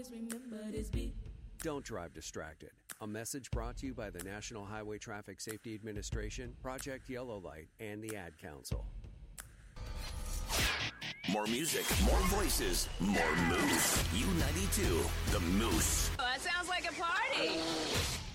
always remember this beat. Don't drive distracted. A message brought to you by the National Highway Traffic Safety Administration, Project Yellow Light, and the Ad Council. More music, more voices, more moose. U92, the Moose. Oh, that sounds like a party.